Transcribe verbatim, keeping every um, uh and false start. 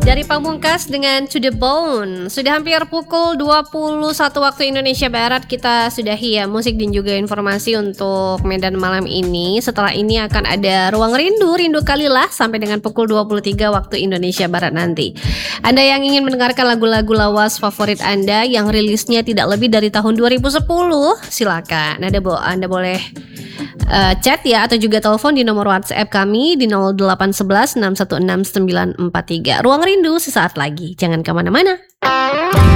Dari Pamungkas dengan To The Bone. Sudah hampir pukul dua puluh satu waktu Indonesia Barat. Kita sudahi ya musik dan juga informasi untuk Medan malam ini. Setelah ini akan ada Ruang Rindu, Rindu Kalilah sampai dengan pukul dua puluh tiga waktu Indonesia Barat nanti. Anda yang ingin mendengarkan lagu-lagu lawas favorit Anda yang rilisnya tidak lebih dari tahun dua ribu sepuluh, silakan. Anda, bo- anda boleh Uh, chat ya atau juga telepon di nomor WhatsApp kami di nol delapan satu satu enam satu enam sembilan empat tiga. Ruang Rindu sesaat lagi, jangan kemana-mana.